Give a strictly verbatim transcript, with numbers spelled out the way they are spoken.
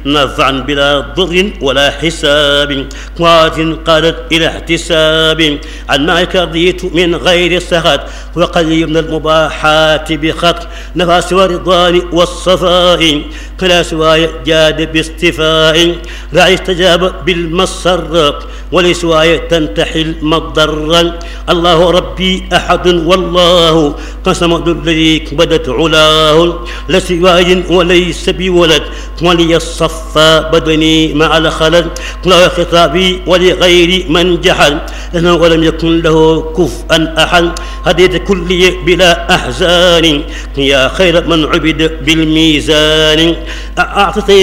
نفعا بلا ضر ولا حساب قوات قادت إلى احتساب عن معك رضيت من غير سخط وقليل من المباحات بخط نفى سوى الرضوان والصفاء فلا سواي جاد باستفاء راعي استجاب بالمسر ولسواي تنتحي المضر الله ربي أحد والله قسم الذي بدت علاه لسواي وليس بولد ولي الصفا بدني مع الخلل لا خطابي ولغير من جحل لأنه ولم يكن له كفءا أحد هديت كلي بلا أحزان يا خير من عبد بالميزان أعطيت